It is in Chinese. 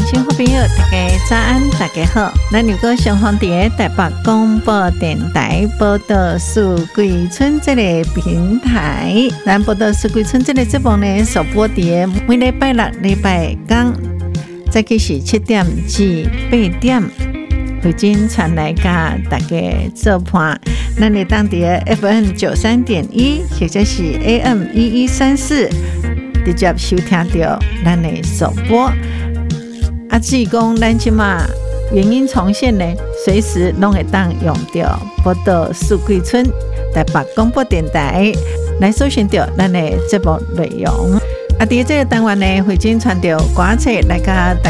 亲好朋友，大家早安，大家好。咱如果上方在台北广播电台报道四季春这个平台，咱报道四季春这个节目呢，首播在每礼拜六、礼拜天，早起是7点至8点，会经传来甲大家做伴。咱会当在 FM 93.1，或者是 AM 1134，直接收听到咱的首播。至于讲咱即马原音重现呢，随时拢会当用到报道四季春台北广播电台来搜寻到咱的节目内容。伫这个单元呢，会经传到歌册来甲大